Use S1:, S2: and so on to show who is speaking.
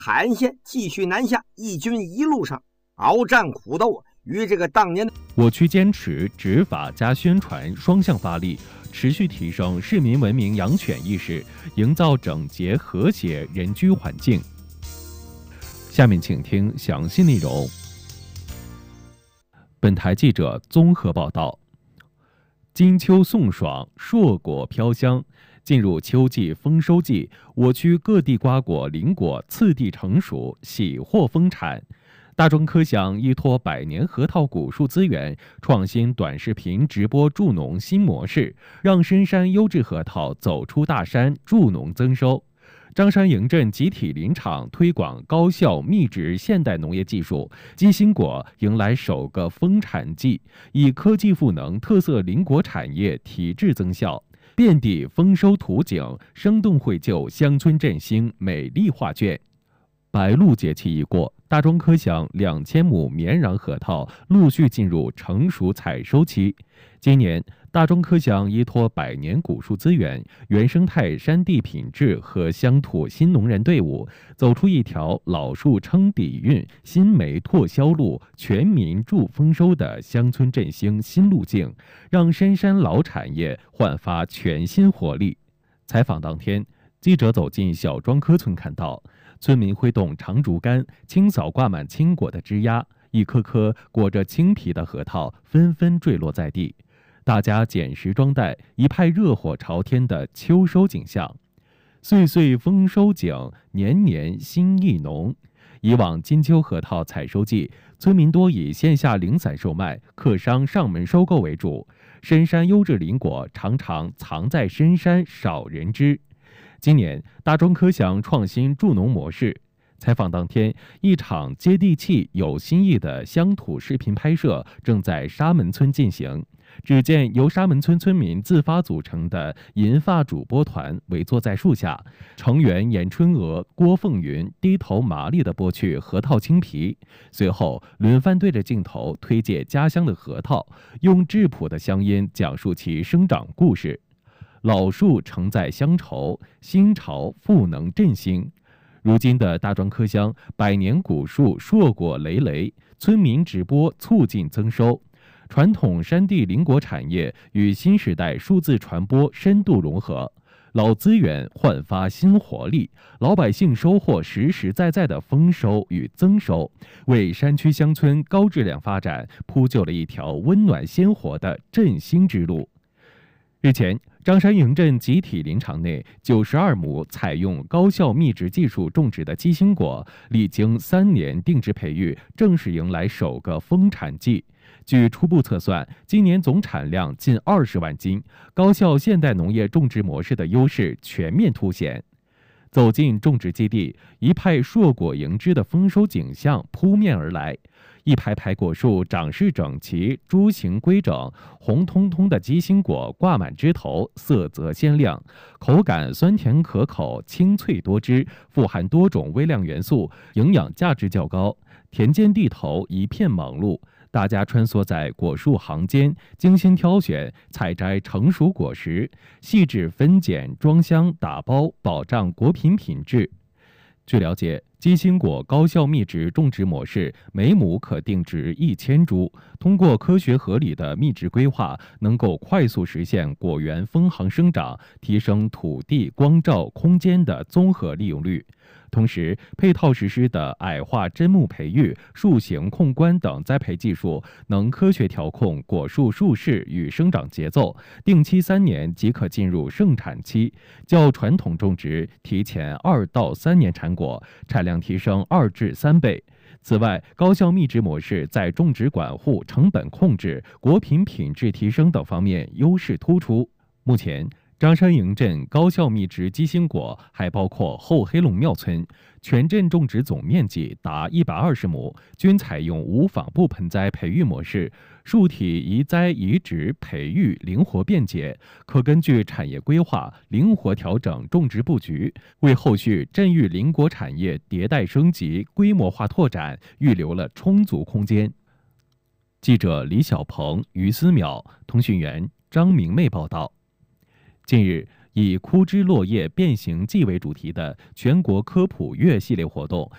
S1: 海岸线继续南下，义军一路上鏖战苦斗，与这个当年的
S2: 我区坚持执法加宣传双向发力，持续提升市民文明养犬意识，营造整洁和谐人居环境。下面请听详细内容。本台记者综合报道。金秋送爽，硕果飘香。进入秋季丰收季，我区各地瓜果林果次第成熟，喜获丰产。大庄科乡依托百年核桃古树资源，创新短视频直播助农新模式，让深山优质核桃走出大山，助农增收。张山营镇集体林场推广高效密植现代农业技术，鸡心果迎来首个丰产季，以科技赋能特色林果产业提质增效，遍地丰收图景，生动绘就乡村振兴美丽画卷。白露节气一过，大庄科乡2000亩绵瓤核桃陆续进入成熟采收期。今年，大庄科乡依托百年古树资源、原生态山地品质和乡土新农人队伍，走出一条老树撑底蕴、新煤拓销路、全民助丰收的乡村振兴新路径，让深山老产业焕发全新活力。采访当天，记者走进小庄科村，看到村民挥动长竹竿，清扫挂满青果的枝丫，一颗颗裹着青皮的核桃纷纷坠落在地。大家捡拾装袋，一派热火朝天的秋收景象。岁岁丰收景，年年新意浓。以往金秋核桃采收季，村民多以线下零散售卖、客商上门收购为主，深山优质林果常常藏在深山，少人知。今年，大庄科乡创新助农模式。采访当天，一场接地气、有新意的乡土视频拍摄正在沙门村进行。只见由沙门村村民自发组成的银发主播团围坐在树下，成员严春娥、郭凤云低头麻利地剥去核桃青皮，随后轮番对着镜头推介家乡的核桃，用质朴的乡音讲述其生长故事。老树承载乡愁，新潮赋能振兴。如今的大庄科乡百年古树硕果累累，村民直播促进增收。传统山地林果产业与新时代数字传播深度融合，老资源焕发新活力，老百姓收获实实在在的丰收与增收，为山区乡村高质量发展铺就了一条温暖鲜活的振兴之路。日前，张山营镇集体林场内92亩采用高效密植技术种植的鸡心果，历经3年定植培育，正式迎来首个丰产季。据初步测算，今年总产量近20万斤，高效现代农业种植模式的优势全面凸显。走进种植基地，一派硕果盈枝的丰收景象扑面而来。一排排果树长势整齐，株形规整，红彤彤的鸡心果挂满枝头，色泽鲜亮，口感酸甜可口，清脆多汁，富含多种微量元素，营养价值较高。田间地头一片忙碌，大家穿梭在果树行间，精心挑选、采摘成熟果实，细致分拣、装箱、打包，保障果品品质。据了解，鸡心果高效密植种植模式，每亩可定植1000株。通过科学合理的密植规划，能够快速实现果园分行生长，提升土地、光照、空间的综合利用率。同时，配套实施的矮化针木培育、树形控冠等栽培技术，能科学调控果树树势与生长节奏，定期3年即可进入盛产期，较传统种植提前2到3年产果，产量提升2至3倍。此外，高效密植模式在种植管护、成本控制、果品品质提升等方面优势突出。目前，张山营镇高效密植鸡心果还包括后黑龙庙村，全镇种植总面积达120亩，均采用无纺布盆栽培育模式，树体移栽移植培育灵活便捷，可根据产业规划灵活调整种植布局，为后续镇域林果产业迭代升级、规模化拓展预留了充足空间。记者李小鹏、于思淼，通讯员张明媚报道。近日，以枯枝落叶变形记为主题的全国科普月系列活动